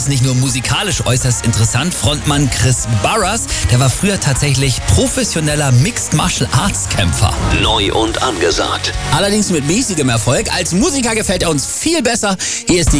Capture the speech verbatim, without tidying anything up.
ist nicht nur musikalisch äußerst interessant. Frontmann Chris Barras, der war früher tatsächlich professioneller Mixed Martial Arts Kämpfer. Neu und angesagt. Allerdings mit mäßigem Erfolg. Als Musiker gefällt er uns viel besser. Hier ist die